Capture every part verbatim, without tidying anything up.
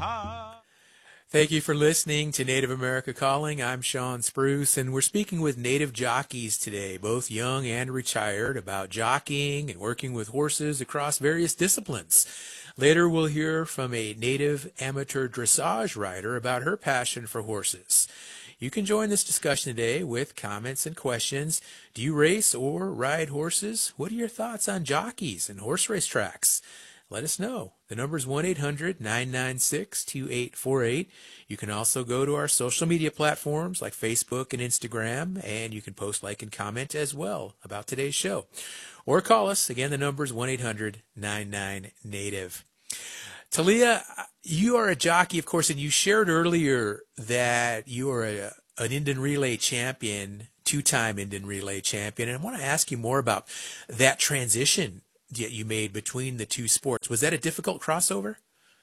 Thank you for listening to Native America Calling. I'm Sean Spruce, and we're speaking with Native jockeys today, both young and retired, about jockeying and working with horses across various disciplines. Later, we'll hear from a Native amateur dressage rider about her passion for horses. You can join this discussion today with comments and questions. Do you race or ride horses? What are your thoughts on jockeys and horse race tracks? Let us know. The number is one eight hundred nine nine six two eight four eight. You can also go to our social media platforms like Facebook and Instagram, and you can post, like, and comment as well about today's show. Or call us. Again, the number is one eight hundred nine nine native. Talia, you are a jockey, of course, and you shared earlier that you are a, an Indian Relay champion, two-time Indian Relay champion, and I want to ask you more about that transition that you made between the two sports. Was that a difficult crossover?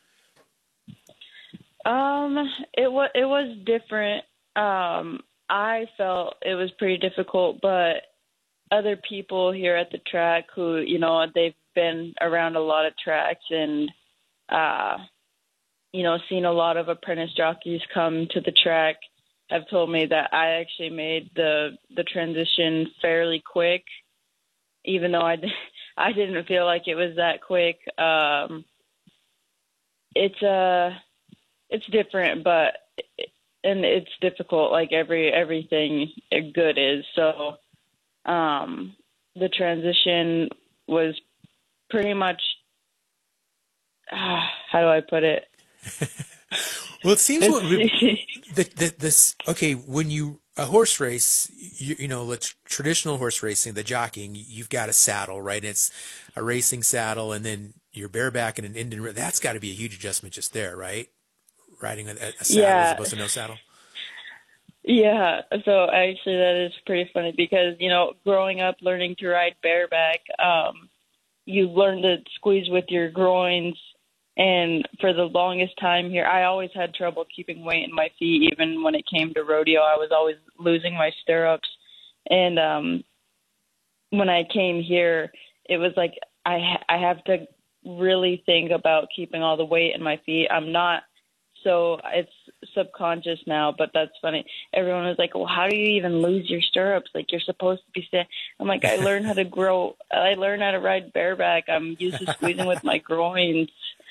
Um, it was it was different. Um, I felt it was pretty difficult, but other people here at the track who, you know, they've been around a lot of tracks and, uh, you know, seen a lot of apprentice jockeys come to the track, have told me that I actually made the the transition fairly quick, even though I. I didn't feel like it was that quick. Um, it's uh, it's different, but and it's difficult. Like every everything good is. So um, the transition was pretty much. Uh, how do I put it? Well, it seems what the, the, this okay when you. A horse race, you, you know, let's traditional horse racing, the jockeying, you've got a saddle, right? It's a racing saddle, and then you're bareback in an Indian. That's got to be a huge adjustment just there, right? Riding a, a saddle yeah. as opposed to no saddle. Yeah. So actually, that is pretty funny because, you know, growing up learning to ride bareback, um, you learn to squeeze with your groins. And for the longest time here, I always had trouble keeping weight in my feet. Even when it came to rodeo, I was always losing my stirrups. And um, when I came here, it was like I ha- I have to really think about keeping all the weight in my feet. I'm not, so it's subconscious now, but that's funny. Everyone was like, well, how do you even lose your stirrups? Like, you're supposed to be standing. I'm like, I learned how to grow. I learned how to ride bareback. I'm used to squeezing with my groins.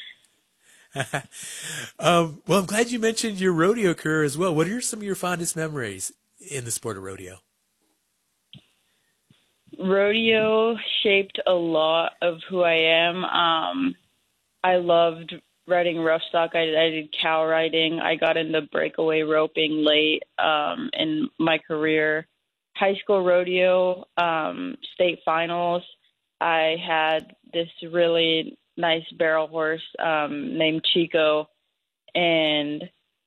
um, well, I'm glad you mentioned your rodeo career as well. What are some of your fondest memories in the sport of rodeo? Rodeo shaped a lot of who I am. Um, I loved riding rough stock. I, I did cow riding. I got into breakaway roping late um, in my career. High school rodeo, um, state finals. I had this really nice barrel horse um, named Chico, and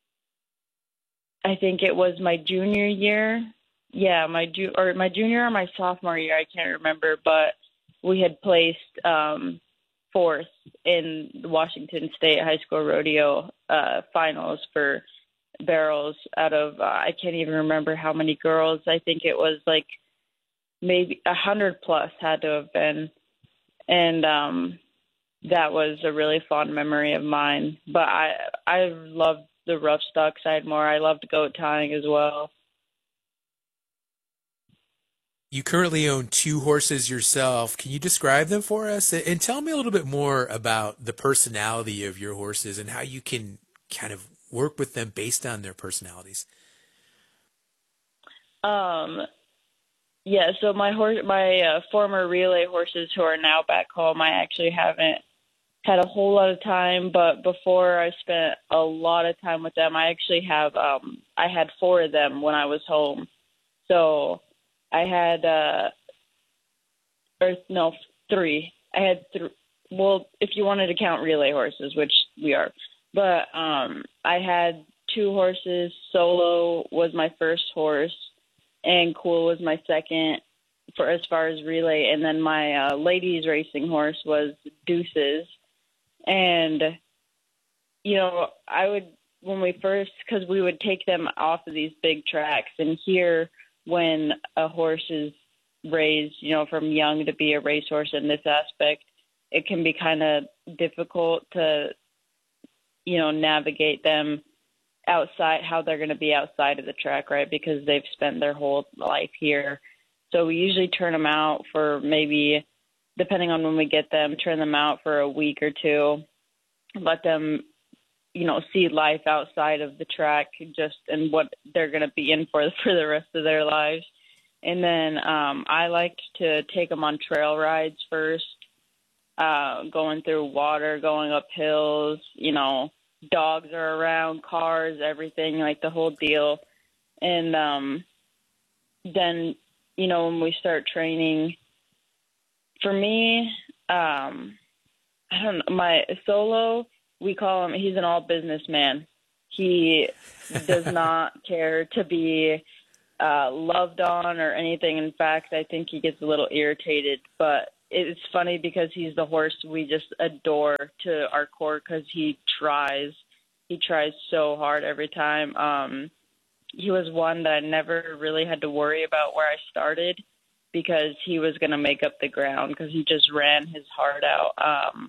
I think it was my junior year. Yeah, my ju- or my junior or my sophomore year, I can't remember, but we had placed um, fourth in the Washington State High School Rodeo uh, finals for barrels out of, uh, I can't even remember how many girls. I think it was like maybe a hundred plus had to have been. And um, that was a really fond memory of mine. But I I loved the rough stock side more. I loved goat tying as well. You currently own two horses yourself. Can you describe them for us? And tell me a little bit more about the personality of your horses and how you can kind of work with them based on their personalities. Um, yeah, so my horse, my uh, former relay horses who are now back home, I actually haven't had a whole lot of time, but before I spent a lot of time with them. I actually have, um, I had four of them when I was home. So I had, uh, or no, three. I had three. Well, if you wanted to count relay horses, which we are, but um, I had two horses. Solo was my first horse, and Cool was my second for as far as relay. And then my uh, ladies racing horse was Deuces. And, you know, I would, when we first, because we would take them off of these big tracks, and here when a horse is raised, you know, from young to be a racehorse in this aspect, it can be kind of difficult to you know, navigate them outside, how they're going to be outside of the track, right? Because they've spent their whole life here. So we usually turn them out for maybe, depending on when we get them, turn them out for a week or two, let them, you know, see life outside of the track, just and what they're going to be in for for the rest of their lives. And then um, I like to take them on trail rides first, uh, going through water, going up hills, you know, dogs are around, cars, everything, like the whole deal. And um, then, you know, when we start training, for me, um, I don't know, my solo, we call him, he's an all businessman. He does not care to be uh, loved on or anything. In fact, I think he gets a little irritated, but it's funny because he's the horse we just adore to our core because he tries. He tries so hard every time. Um, he was one that I never really had to worry about where I started because he was going to make up the ground because he just ran his heart out. Um,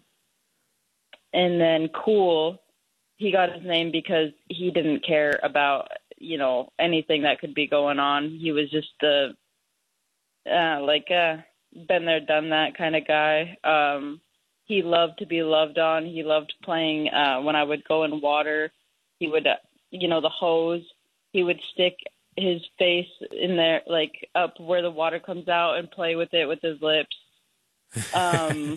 and then Cool, he got his name because he didn't care about, you know, anything that could be going on. He was just the, uh, like, uh, been there, done that kind of guy. Um, he loved to be loved on. He loved playing, uh, when I would go in water, he would, uh, you know, the hose, he would stick his face in there, like up where the water comes out and play with it with his lips. Um,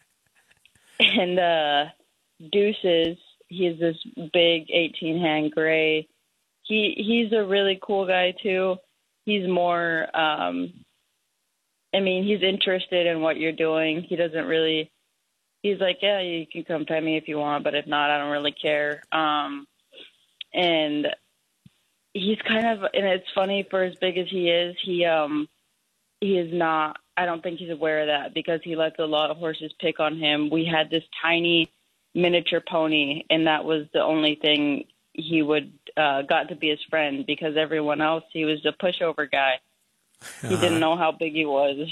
and, uh, Deuces, he is this big eighteen hand gray. He, he's a really cool guy too. He's more, um, I mean, he's interested in what you're doing. He doesn't really, he's like, yeah, you can come pet me if you want, but if not, I don't really care. Um, and he's kind of, and it's funny for as big as he is, he, um, he is not, I don't think he's aware of that because he lets a lot of horses pick on him. We had this tiny miniature pony, and that was the only thing he would, uh, got to be his friend because everyone else, he was a pushover guy. He didn't know how big he was.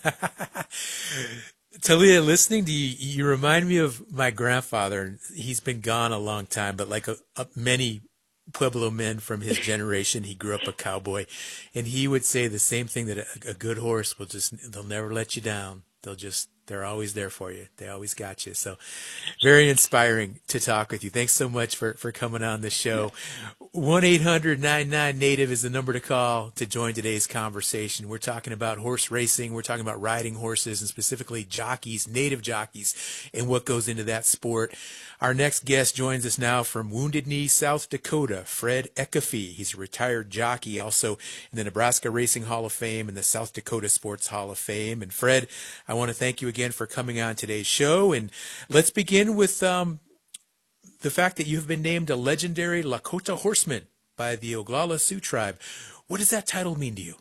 Talia, listening to you, you remind me of my grandfather. He's been gone a long time, but like a, a, many Pueblo men from his generation, he grew up a cowboy, and he would say the same thing, that a, a good horse will just, they'll never let you down. They'll just, they're always there for you. They always got you. So very inspiring to talk with you. Thanks so much for, for coming on the show. one eight hundred nine nine native is the number to call to join today's conversation. We're talking about horse racing. We're talking about riding horses and specifically jockeys, native jockeys, and what goes into that sport. Our next guest joins us now from Wounded Knee, South Dakota, Fred Eckefe. He's a retired jockey, also in the Nebraska Racing Hall of Fame and the South Dakota Sports Hall of Fame. And Fred, I want to thank you again for coming on today's show. And let's begin with um, the fact that you've been named a legendary Lakota horseman by the Oglala Sioux tribe. What does that title mean to you?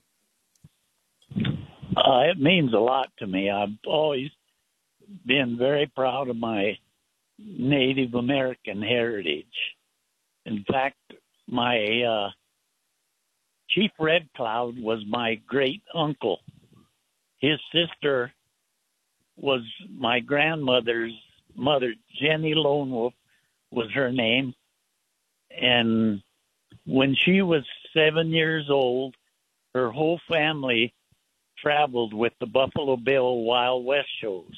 Uh, it means a lot to me. I've always been very proud of my Native American heritage. In fact, my uh, Chief Red Cloud was my great uncle. His sister was my grandmother's mother. Jenny Lone Wolf was her name. And when she was seven years old, her whole family traveled with the Buffalo Bill Wild West shows.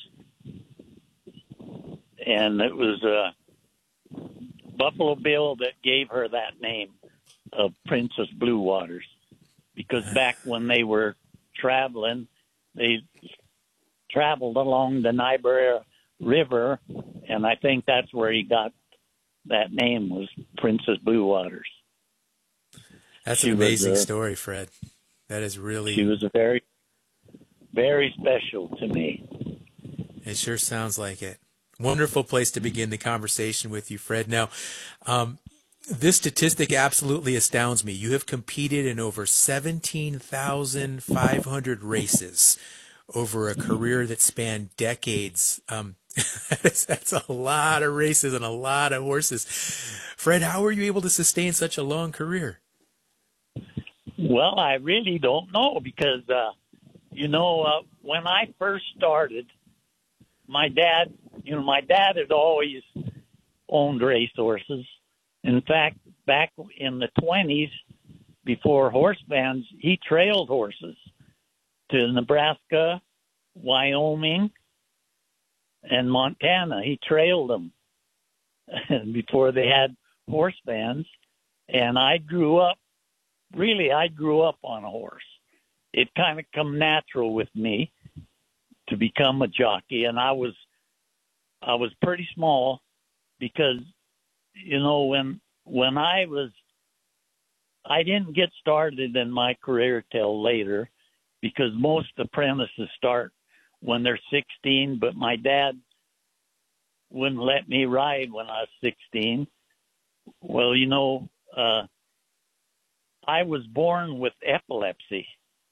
And it was uh, Buffalo Bill that gave her that name of Princess Blue Waters. Because back when they were traveling, they traveled along the Niobrara River, and I think that's where he got that name, was Princess Blue Waters. That's she an amazing was, uh, story, Fred. That is really... She was a very, very special to me. It sure sounds like it. Wonderful place to begin the conversation with you, Fred. Now, um, this statistic absolutely astounds me. You have competed in over seventeen thousand five hundred races over a career that spanned decades. Um, that's, that's a lot of races and a lot of horses. Fred, how were you able to sustain such a long career? Well, I really don't know because, uh, you know, uh, when I first started, my dad, you know, my dad had always owned racehorses. In fact, back in the twenties, before horse bans, he trailed horses to Nebraska, Wyoming, and Montana. He trailed them before they had horse bans. And I grew up, really, I grew up on a horse. It kind of come natural with me to become a jockey. And I was, I was pretty small because, you know, when, when I was, I didn't get started in my career till later because most apprentices start when they're sixteen, but my dad wouldn't let me ride when I was sixteen. Well, you know, uh, I was born with epilepsy.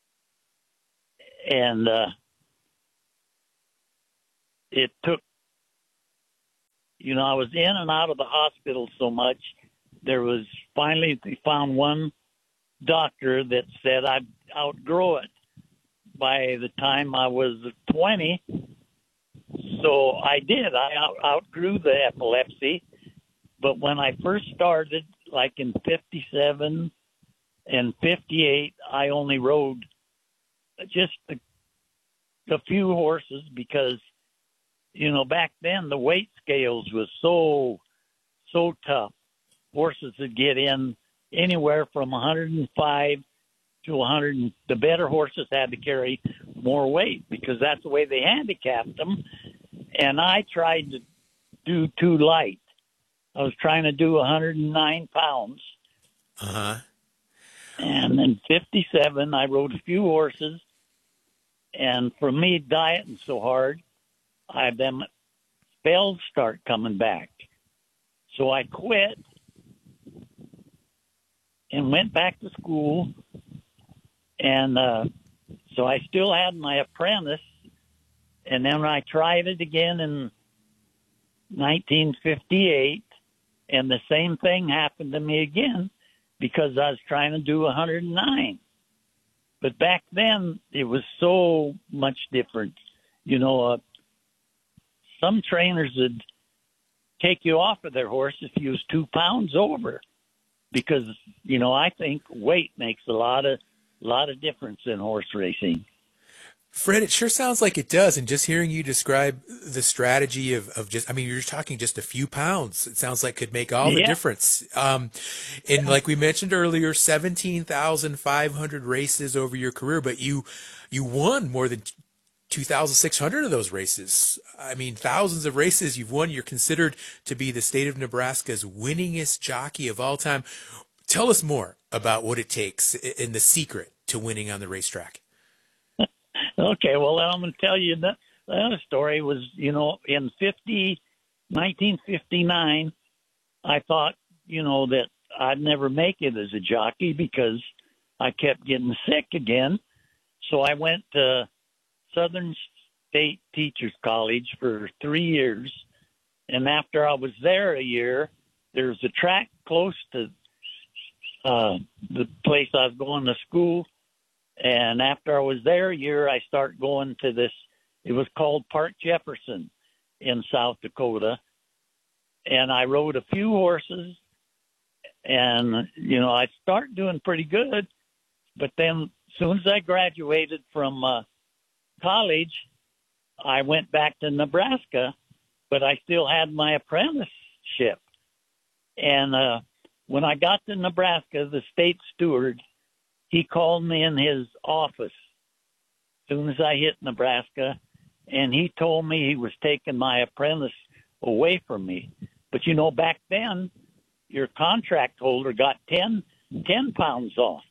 And uh, it took, you know, I was in and out of the hospital so much. There was finally, they found one doctor that said I'd outgrow it by the time I was twenty. So I did. I out, outgrew the epilepsy. But when I first started, like in fifty-seven and fifty-eight, I only rode just a, a few horses because, you know, back then the weight scales was so, so tough. Horses would get in anywhere from one hundred five to one hundred. The better horses had to carry more weight because that's the way they handicapped them. And I tried to do too light. I was trying to do one hundred nine pounds. Uh-huh. And in fifty-seven, I rode a few horses. And for me, dieting so hard, I them spells start coming back. So I quit and went back to school. And uh, so I still had my apprentice. And then I tried it again in nineteen fifty-eight. And the same thing happened to me again because I was trying to do one hundred nine. But back then, it was so much different. You know, uh, some trainers would take you off of their horse if you was two pounds over because, you know, I think weight makes a lot of, lot of difference in horse racing. Fred, it sure sounds like it does. And just hearing you describe the strategy of, of just, I mean, you're talking just a few pounds. It sounds like could make all the Yeah. difference. Um, and like we mentioned earlier, seventeen thousand five hundred races over your career, but you, you won more than two thousand six hundred of those races. I mean, thousands of races you've won. You're considered to be the state of Nebraska's winningest jockey of all time. Tell us more about what it takes and the secret to winning on the racetrack. Okay, well, I'm going to tell you that the other story was, you know, in fifty, nineteen fifty-nine, I thought, you know, that I'd never make it as a jockey because I kept getting sick again. So I went to Southern State Teachers College for three years. And after I was there a year, there was a track close to uh, the place I was going to school. And after I was there a year, I started going to this, it was called Park Jefferson in South Dakota. And I rode a few horses and, you know, I started doing pretty good. But then as soon as I graduated from uh, college, I went back to Nebraska, but I still had my apprenticeship. And uh, when I got to Nebraska, the state steward, he called me in his office as soon as I hit Nebraska, and he told me he was taking my apprentice away from me. But, you know, back then, your contract holder got ten, ten pounds off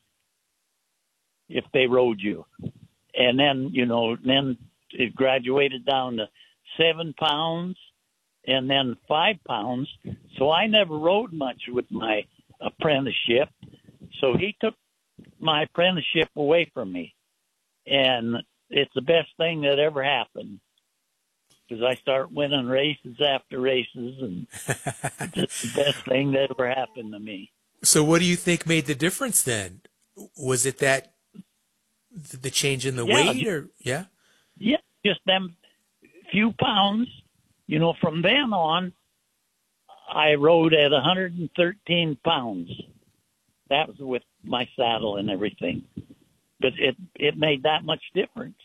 if they rode you. And then, you know, then it graduated down to seven pounds and then five pounds. So I never rode much with my apprenticeship. So he took my apprenticeship away from me, and it's the best thing that ever happened because I start winning races after races, and it's the best thing that ever happened to me. So what do you think made the difference then? Was it that the change in the Yeah, weight or yeah? Yeah, just them few pounds. You know, from then on, I rode at one hundred thirteen pounds. That was with my saddle and everything. But it, it made that much difference.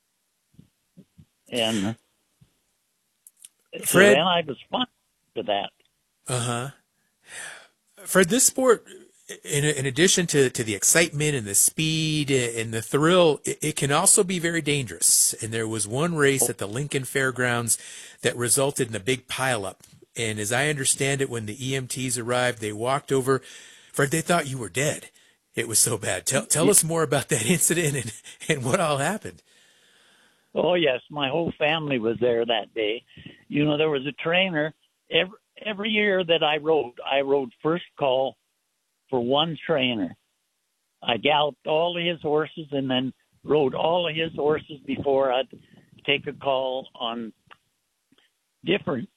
And so Fred, then I was fine to that. uh-huh. Fred, this sport, in, in addition to, to the excitement and the speed and the thrill, it, it can also be very dangerous. And there was one race at the Lincoln Fairgrounds that resulted in a big pileup. And as I understand it, when the E M Ts arrived, they walked over. Fred, they thought you were dead. It was so bad. Tell tell us more about that incident and, and what all happened. Oh, yes. My whole family was there that day. You know, there was a trainer. Every, every year that I rode, I rode first call for one trainer. I galloped all of his horses and then rode all of his horses before I'd take a call on different